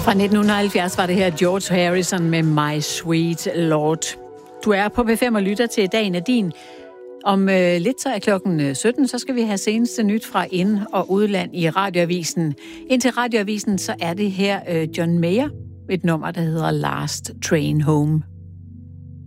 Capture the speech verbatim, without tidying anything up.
Fra nitten halvfjerds var det her George Harrison med My Sweet Lord. Du er på P fem og lytter til Dagen er din. Om øh, lidt så er klokken sytten, så skal vi have seneste nyt fra ind- og udland i Radioavisen. Indtil Radioavisen, så er det her øh, John Mayer, et nummer, der hedder Last Train Home.